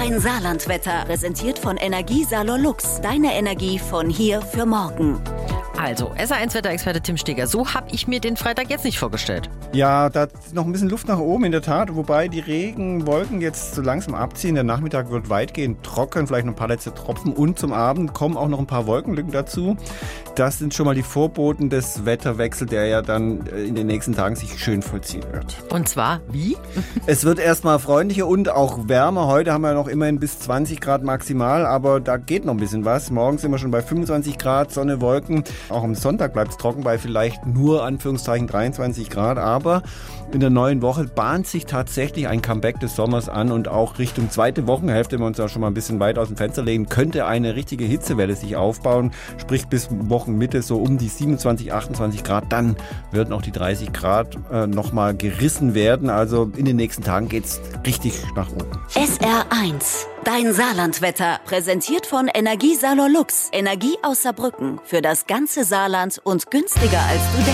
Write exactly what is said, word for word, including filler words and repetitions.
Dein Saarlandwetter, präsentiert von Energiesalon Lux. Deine Energie von hier für morgen. Also, S A eins Wetterexperte Tim Steger, so habe ich mir den Freitag jetzt nicht vorgestellt. Ja, da ist noch ein bisschen Luft nach oben in der Tat, wobei die Regenwolken jetzt so langsam abziehen. Der Nachmittag wird weitgehend trocken, vielleicht noch ein paar letzte Tropfen und zum Abend kommen auch noch ein paar Wolkenlücken dazu. Das sind schon mal die Vorboten des Wetterwechsels, der ja dann in den nächsten Tagen sich schön vollziehen wird. Und zwar wie? Es wird erstmal freundlicher und auch wärmer. Heute haben wir noch immerhin bis zwanzig Grad maximal, aber da geht noch ein bisschen was. Morgen sind wir schon bei fünfundzwanzig Grad, Sonne, Wolken. Auch am Sonntag bleibt es trocken bei vielleicht nur Anführungszeichen dreiundzwanzig Grad, aber in der neuen Woche bahnt sich tatsächlich ein Comeback des Sommers an und auch Richtung zweite Wochenhälfte, wenn wir uns da schon mal ein bisschen weit aus dem Fenster legen, könnte eine richtige Hitzewelle sich aufbauen, sprich bis Wochenmitte so um die siebenundzwanzig, achtundzwanzig Grad, dann würden auch die dreißig Grad äh, nochmal gerissen werden, also in den nächsten Tagen geht's richtig nach oben. S R eins, dein Saarlandwetter, präsentiert von Energiesalon Lux. Energie aus Saarbrücken für das ganze Saarland und günstiger als du denkst.